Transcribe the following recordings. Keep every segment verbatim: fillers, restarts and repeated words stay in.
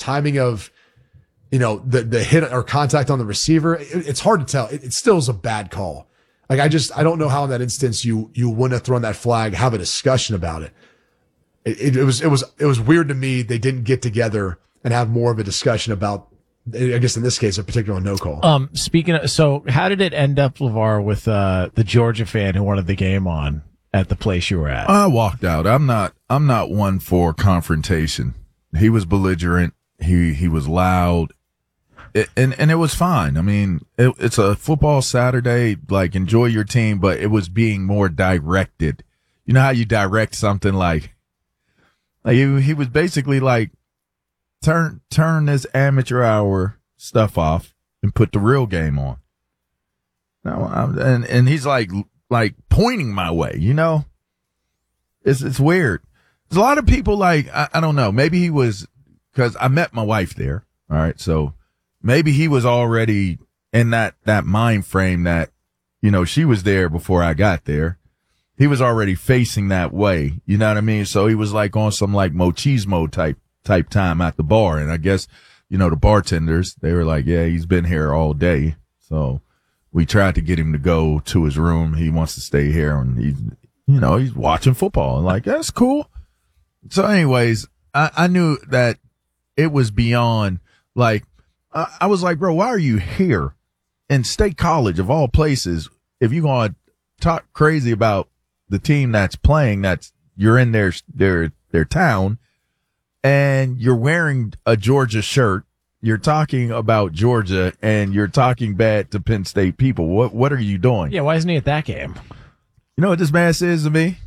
timing of, you know, the, the hit or contact on the receiver, it, it's hard to tell. It, it still is a bad call. Like, I just, I don't know how in that instance you, you wouldn't have thrown that flag, have a discussion about it. It, it, it was, it was, it was weird to me. They didn't get together and have more of a discussion about, I guess in this case, a particular no call. Um, speaking of, so how did it end up, LeVar, with, uh, the Georgia fan who wanted the game on at the place you were at? I walked out. I'm not, I'm not one for confrontation. He was belligerent. He, he was loud. It, and, and it was fine. I mean, it, it's a football Saturday, like enjoy your team, but it was being more directed. You know how you direct something like, like he, he was basically like, turn, turn this amateur hour stuff off and put the real game on. Now, I'm, and, and he's like, like pointing my way, you know, it's, it's weird. There's a lot of people like, I, I don't know, maybe he was, cause I met my wife there. All right. So, maybe he was already in that, that mind frame that, you know, she was there before I got there. He was already facing that way. You know what I mean? So he was like on some like machismo type, type time at the bar. And I guess, you know, the bartenders, they were like, yeah, he's been here all day. So we tried to get him to go to his room. He wants to stay here and he's, you know, he's watching football and like, that's cool. So anyways, I, I knew that it was beyond like, I was like, bro, why are you here in State College of all places? If you're going to talk crazy about the team that's playing, that's you're in their, their, their town and you're wearing a Georgia shirt. You're talking about Georgia and you're talking bad to Penn State people. What, what are you doing? Yeah. Why isn't he at that game? You know what this man says to me?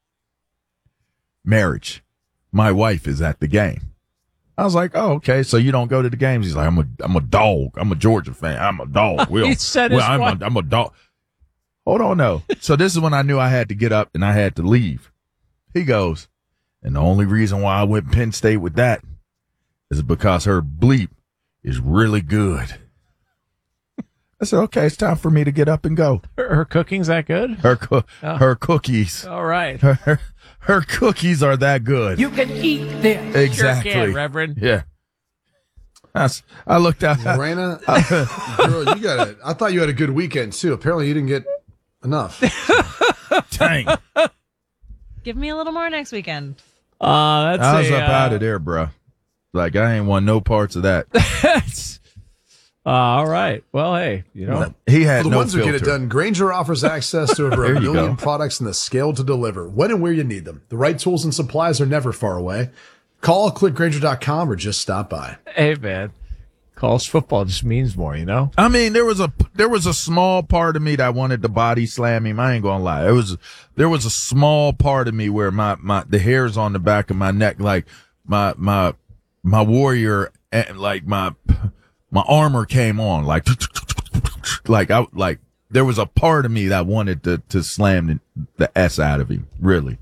Marriage. My wife is at the game. I was like, oh, okay, so you don't go to the games? He's like, I'm a, I'm a dog. I'm a Georgia fan. I'm a dog. Will. He said well, his I'm wife. a, I'm a dog. Hold on, no. So this is when I knew I had to get up and I had to leave. He goes, and the only reason why I went Penn State with that is because her bleep is really good. I said, okay, it's time for me to get up and go. Her, her cooking's that good? Her, co- Oh. her cookies. All right. Her, her, her cookies are that good. You can eat this. Exactly. Sure can, Reverend. Yeah. That's, I looked out. Lorena, girl, you got it. I thought you had a good weekend too. Apparently you didn't get enough. Dang. Give me a little more next weekend. Uh, that's I was a, up uh, out of there, bro. Like, I ain't want no parts of that. uh, all right. Well, hey, you know. He had For the no ones who filter. get it done, Grainger offers access to over There a you million go. products and the scale to deliver when and where you need them. The right tools and supplies are never far away. Call, click Grainger dot com or just stop by. Hey, man. College football just means more, you know? I mean, there was a there was a small part of me that wanted to body slam him. I ain't gonna lie. It was there was a small part of me where my, my the hairs on the back of my neck, like my my my warrior, and like my my armor came on, like like I like there was a part of me that wanted to to slam the, the S out of him, really.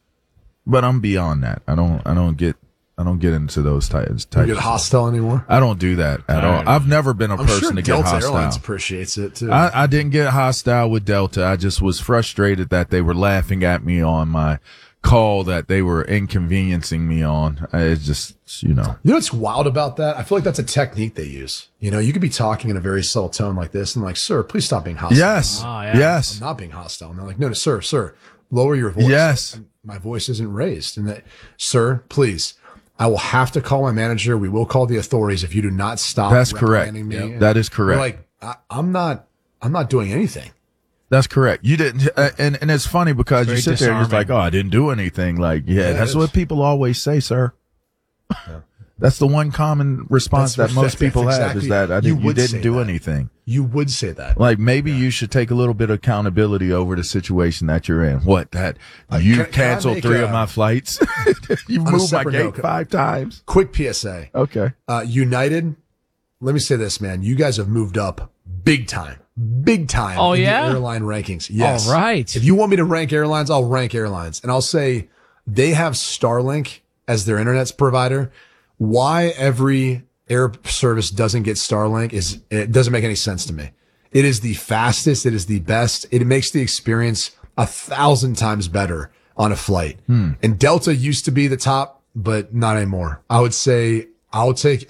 But I'm beyond that. I don't I don't get. I don't get into those types. You get hostile anymore? I don't do that at all. right. I've never been a I'm person sure to get Delta hostile. Airlines appreciates it too. I, I didn't get hostile with Delta. I just was frustrated that they were laughing at me on my call that they were inconveniencing me on. It's just, you know. You know what's wild about that? I feel like that's a technique they use. You know, you could be talking in a very subtle tone like this and like, sir, please stop being hostile. Yes. Oh, yeah. I'm Yes. not being hostile. And they're like, no, no, sir, sir, lower your voice. Yes. And my voice isn't raised. And that, sir, please, I will have to call my manager. We will call the authorities if you do not stop. That's correct. reprimanding me. Yep. And That is you're correct. Like, I, I'm not, I'm not doing anything. That's correct. You didn't, uh, and, and it's funny because you It's sit very there and it's like, disarming. oh, I didn't do anything. Like, yeah, Yeah, that's it what is. people always say, sir. That's the one common response That's that what- most people that's have exactly- is that I you didn't, you, would say didn't do that. anything. You would say that. Like maybe you should take a little bit of accountability over the situation that you're in. What that Like, you can- can I canceled make three a- of my flights. You On a moved my separate gate note, five times. Quick P S A. Okay. Uh, United, let me say this, man. You guys have moved up big time. Big time. Oh, in yeah? the airline rankings. Yes. All right. If you want me to rank airlines, I'll rank airlines. And I'll say they have Starlink as their internet provider. Why every air service doesn't get Starlink is, it doesn't make any sense to me. It is the fastest. It is the best. It makes the experience a thousand times better on a flight. And Delta used to be the top, but not anymore. I would say I'll take